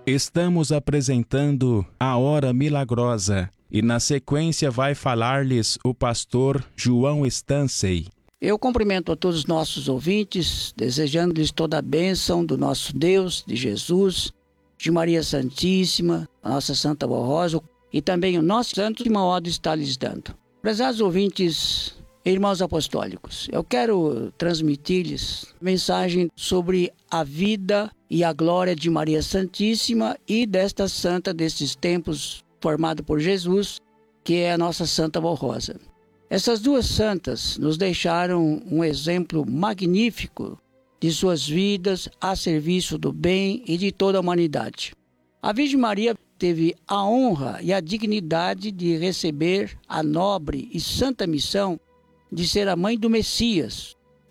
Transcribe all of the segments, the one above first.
Estamos apresentando a Hora Milagrosa e na sequência vai falar-lhes o pastor João Stansey. Eu cumprimento a todos os nossos ouvintes, desejando-lhes toda a bênção do nosso Deus, de Jesus, de Maria Santíssima, a nossa Santa Vó Rosa e também o nosso Santo de Maodo está lhes dando. Prezados ouvintes, irmãos apostólicos, eu quero transmitir-lhes mensagem sobre a vida e a glória de Maria Santíssima e desta santa destes tempos formada por Jesus, que é a nossa Santa Vó Rosa. Essas duas santas nos deixaram um exemplo magnífico de suas vidas a serviço do bem e de toda a humanidade. A Virgem Maria teve a honra e a dignidade de receber a nobre e santa missão de ser a mãe do Messias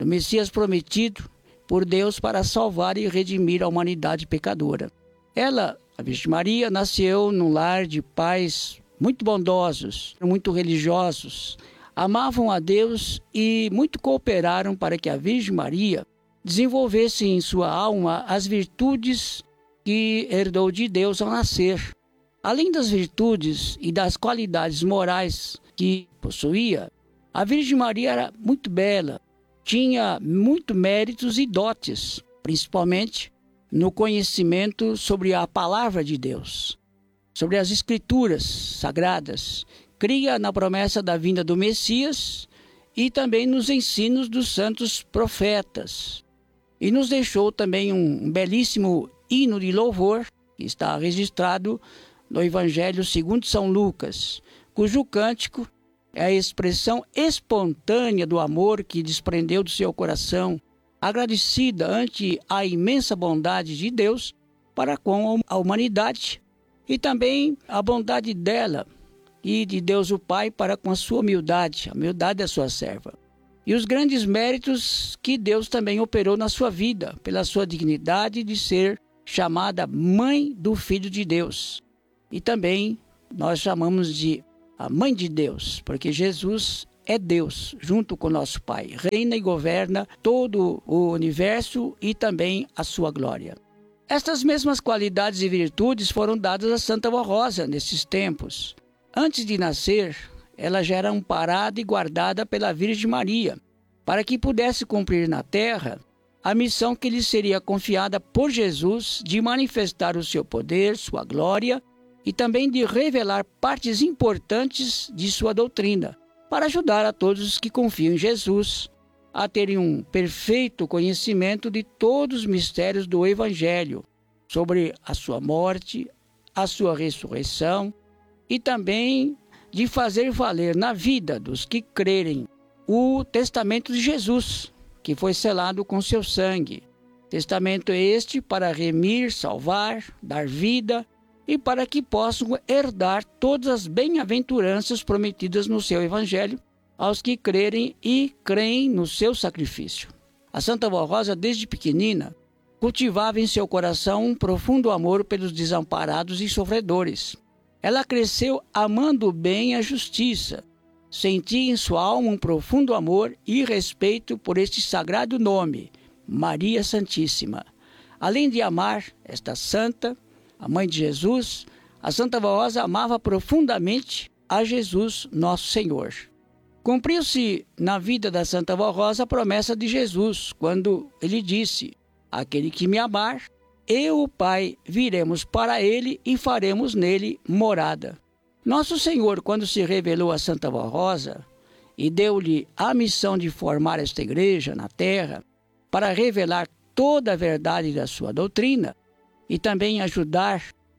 prometido por Deus para salvar e redimir a humanidade pecadora. Ela, a Virgem Maria, nasceu num lar de pais muito bondosos, muito religiosos, amavam a Deus e muito cooperaram para que a Virgem Maria desenvolvesse em sua alma as virtudes que herdou de Deus ao nascer. Além das virtudes e das qualidades morais que possuía, a Virgem Maria era muito bela, tinha muito méritos e dotes, principalmente no conhecimento sobre a palavra de Deus, sobre as Escrituras sagradas, cria na promessa da vinda do Messias e também nos ensinos dos santos profetas. E nos deixou também um belíssimo hino de louvor, que está registrado no Evangelho segundo São Lucas, cujo cântico é a expressão espontânea do amor que desprendeu do seu coração, agradecida ante a imensa bondade de Deus para com a humanidade e também a bondade dela e de Deus o Pai para com a sua humildade, a humildade da sua serva. E os grandes méritos que Deus também operou na sua vida, pela sua dignidade de ser chamada Mãe do Filho de Deus. E também nós chamamos de a Mãe de Deus, porque Jesus é Deus, junto com nosso Pai. Reina e governa todo o universo e também a sua glória. Estas mesmas qualidades e virtudes foram dadas a Santa Vó Rosa nesses tempos. Antes de nascer, ela já era amparada e guardada pela Virgem Maria, para que pudesse cumprir na terra a missão que lhe seria confiada por Jesus de manifestar o seu poder, sua glória e também de revelar partes importantes de sua doutrina, para ajudar a todos os que confiam em Jesus a terem um perfeito conhecimento de todos os mistérios do Evangelho, sobre a sua morte, a sua ressurreição e também de fazer valer na vida dos que crerem o testamento de Jesus, que foi selado com seu sangue. Testamento este para remir, salvar, dar vida e para que possam herdar todas as bem-aventuranças prometidas no seu Evangelho aos que crerem e creem no seu sacrifício. A Santa Vó Rosa, desde pequenina, cultivava em seu coração um profundo amor pelos desamparados e sofredores. Ela cresceu amando o bem e a justiça, sentia em sua alma um profundo amor e respeito por este sagrado nome, Maria Santíssima. Além de amar esta santa, a mãe de Jesus, a Santa Vó Rosa amava profundamente a Jesus, nosso Senhor. Cumpriu-se na vida da Santa Vó Rosa a promessa de Jesus, quando ele disse: aquele que me amar, eu, o Pai, viremos para ele e faremos nele morada. Nosso Senhor, quando se revelou a Santa Vó Rosa e deu-lhe a missão de formar esta igreja na terra, para revelar toda a verdade da sua doutrina, e também ajudar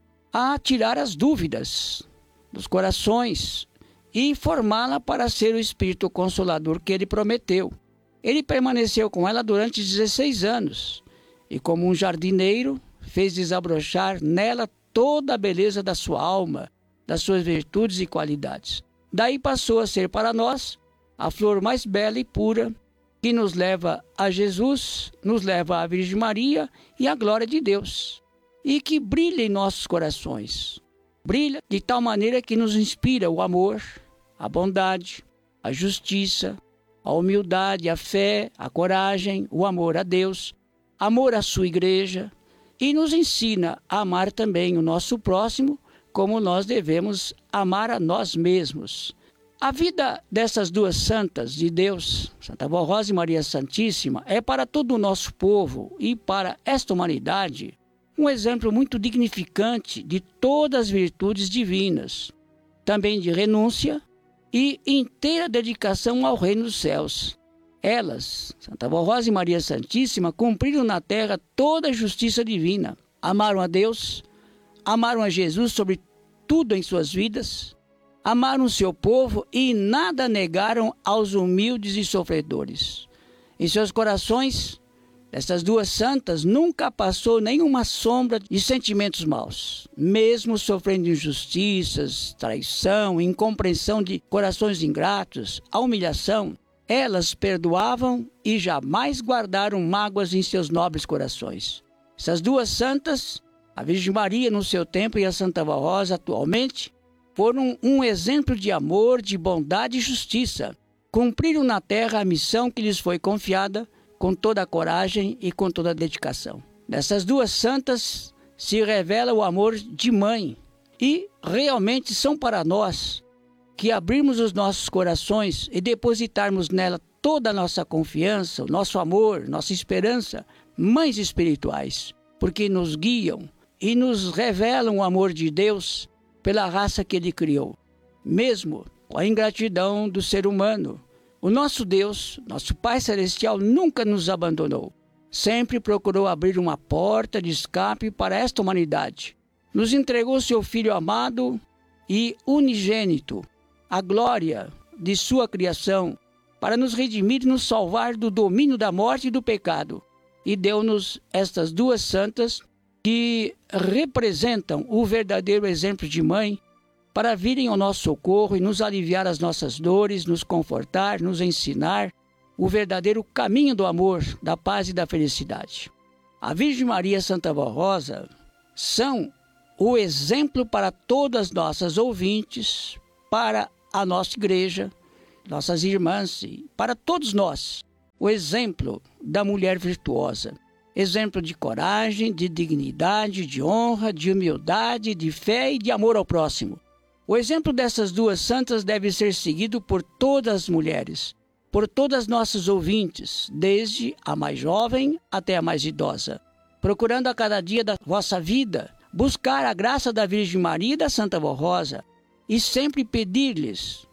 a tirar as dúvidas dos corações e formá-la para ser o Espírito Consolador que ele prometeu. Ele permaneceu com ela durante 16 anos e, como um jardineiro, fez desabrochar nela toda a beleza da sua alma, das suas virtudes e qualidades. Daí passou a ser para nós a flor mais bela e pura que nos leva a Jesus, nos leva à Virgem Maria e à glória de Deus. E que brilha em nossos corações. Brilha de tal maneira que nos inspira o amor, a bondade, a justiça, a humildade, a fé, a coragem, o amor a Deus, amor à sua igreja, e nos ensina a amar também o nosso próximo como nós devemos amar a nós mesmos. A vida dessas duas santas de Deus, Santa Avó Rosa e Maria Santíssima, é para todo o nosso povo e para esta humanidade um exemplo muito dignificante de todas as virtudes divinas, também de renúncia e inteira dedicação ao reino dos céus. Elas, Santa Avó Rosa e Maria Santíssima, cumpriram na terra toda a justiça divina. Amaram a Deus, amaram a Jesus sobre tudo em suas vidas, amaram o seu povo e nada negaram aos humildes e sofredores. Em seus corações, essas duas santas nunca passou nenhuma sombra de sentimentos maus, mesmo sofrendo injustiças, traição, incompreensão de corações ingratos, a humilhação. Elas perdoavam e jamais guardaram mágoas em seus nobres corações. Essas duas santas, a Virgem Maria no seu tempo e a Santa Avó Rosa atualmente, foram um exemplo de amor, de bondade e justiça. Cumpriram na terra a missão que lhes foi confiada com toda a coragem e com toda a dedicação. Nessas duas santas se revela o amor de mãe e realmente são para nós que abrirmos os nossos corações e depositarmos nela toda a nossa confiança, o nosso amor, nossa esperança, mães espirituais, porque nos guiam e nos revelam o amor de Deus pela raça que Ele criou. Mesmo com a ingratidão do ser humano, o nosso Deus, nosso Pai Celestial, nunca nos abandonou. Sempre procurou abrir uma porta de escape para esta humanidade. Nos entregou seu Filho amado e unigênito, a glória de sua criação, para nos redimir e nos salvar do domínio da morte e do pecado. E deu-nos estas duas santas que representam o verdadeiro exemplo de mãe para virem ao nosso socorro e nos aliviar as nossas dores, nos confortar, nos ensinar o verdadeiro caminho do amor, da paz e da felicidade. A Virgem Maria e a Santa Avó Rosa são o exemplo para todas as nossas ouvintes, para a nossa igreja, nossas irmãs e para todos nós. O exemplo da mulher virtuosa. Exemplo de coragem, de dignidade, de honra, de humildade, de fé e de amor ao próximo. O exemplo dessas duas santas deve ser seguido por todas as mulheres, por todas as nossas ouvintes, desde a mais jovem até a mais idosa, procurando a cada dia da vossa vida buscar a graça da Virgem Maria e da Santa Avó Rosa e sempre pedir-lhes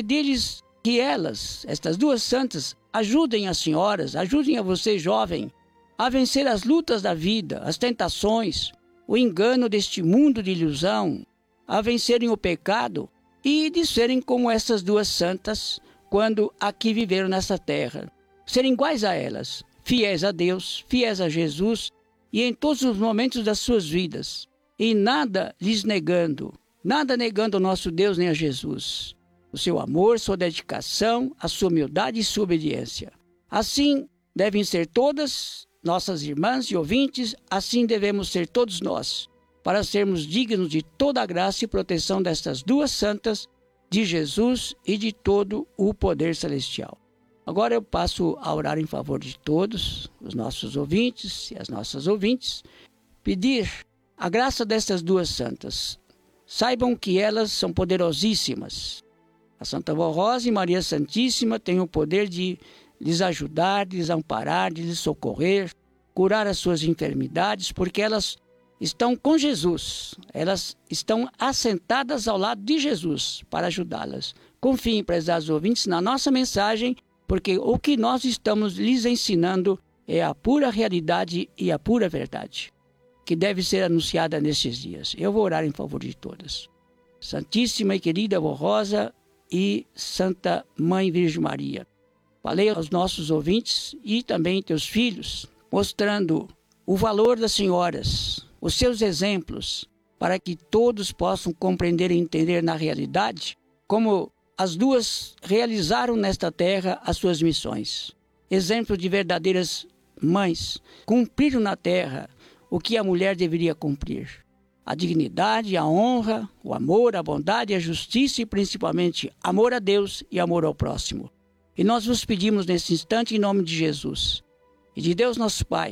que elas, estas duas santas, ajudem as senhoras, ajudem a você jovem, a vencer as lutas da vida, as tentações, o engano deste mundo de ilusão, a vencerem o pecado e de serem como essas duas santas quando aqui viveram nessa terra. Serem iguais a elas, fiéis a Deus, fiéis a Jesus e em todos os momentos das suas vidas. E nada lhes negando, nada negando ao nosso Deus nem a Jesus. O seu amor, sua dedicação, a sua humildade e sua obediência. Assim devem ser todas nossas irmãs e ouvintes, assim devemos ser todos nós, para sermos dignos de toda a graça e proteção destas duas santas, de Jesus e de todo o poder celestial. Agora eu passo a orar em favor de todos, os nossos ouvintes e as nossas ouvintes, pedir a graça destas duas santas. Saibam que elas são poderosíssimas. A Santa Avó Rosa e Maria Santíssima têm o poder de lhes ajudar, de lhes amparar, de lhes socorrer, curar as suas enfermidades, porque elas estão com Jesus, elas estão assentadas ao lado de Jesus para ajudá-las. Confiem, prezados ouvintes, na nossa mensagem, porque o que nós estamos lhes ensinando é a pura realidade e a pura verdade, que deve ser anunciada nestes dias. Eu vou orar em favor de todas. Santíssima e querida Avó Rosa e Santa Mãe Virgem Maria, falei aos nossos ouvintes e também teus filhos, mostrando o valor das senhoras, os seus exemplos, para que todos possam compreender e entender na realidade como as duas realizaram nesta terra as suas missões. Exemplo de verdadeiras mães, cumpriram na terra o que a mulher deveria cumprir. A dignidade, a honra, o amor, a bondade, a justiça e principalmente amor a Deus e amor ao próximo. E nós vos pedimos nesse instante em nome de Jesus e de Deus nosso Pai,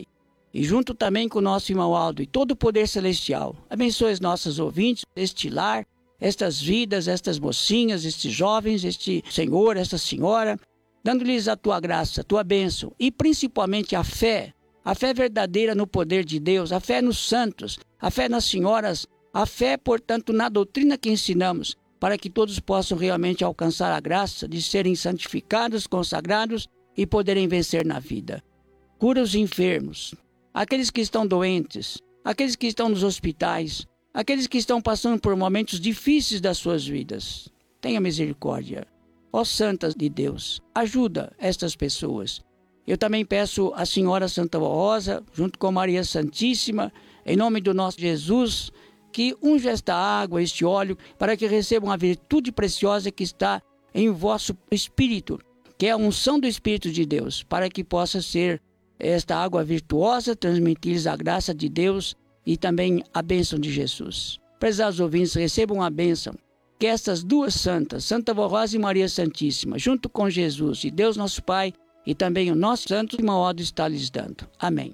e junto também com o nosso irmão Aldo e todo o poder celestial. Abençoe os nossos ouvintes, este lar, estas vidas, estas mocinhas, estes jovens, este senhor, esta senhora, dando-lhes a tua graça, a tua bênção e principalmente a fé verdadeira no poder de Deus, a fé nos santos, a fé nas senhoras, a fé, portanto, na doutrina que ensinamos, para que todos possam realmente alcançar a graça de serem santificados, consagrados e poderem vencer na vida. Cura os enfermos, aqueles que estão doentes, aqueles que estão nos hospitais, aqueles que estão passando por momentos difíceis das suas vidas. Tenha misericórdia. Ó Santas de Deus, ajuda estas pessoas. Eu também peço à Senhora Santa Rosa, junto com Maria Santíssima, em nome do nosso Jesus, que unja esta água, este óleo, para que recebam a virtude preciosa que está em vosso espírito, que é a unção do Espírito de Deus, para que possa ser esta água virtuosa, transmitir-lhes a graça de Deus e também a bênção de Jesus. Prezados ouvintes, recebam a bênção que estas duas santas, Santa Rosa e Maria Santíssima, junto com Jesus e Deus nosso Pai, e também o nosso santo irmão Aldo está lhes dando. Amém.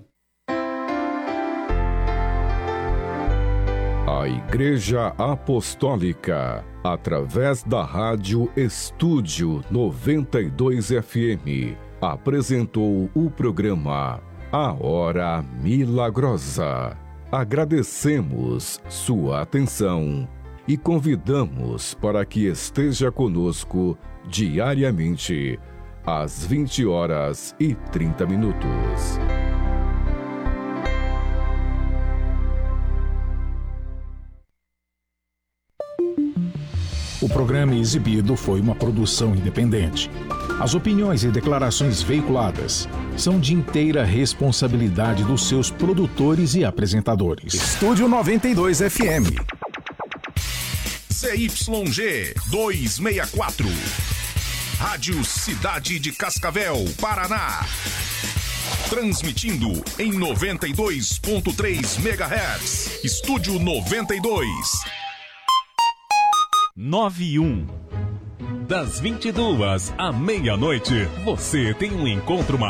A Igreja Apostólica, através da Rádio Estúdio 92 FM, apresentou o programa A Hora Milagrosa. Agradecemos sua atenção e convidamos para que esteja conosco diariamente, às 20h30. O programa exibido foi uma produção independente. As opiniões e declarações veiculadas são de inteira responsabilidade dos seus produtores e apresentadores. Estúdio 92 FM. CYG 264. Rádio Cidade de Cascavel, Paraná. Transmitindo em 92.3 MHz. Estúdio 92. 91. Das 22 à meia-noite, você tem um encontro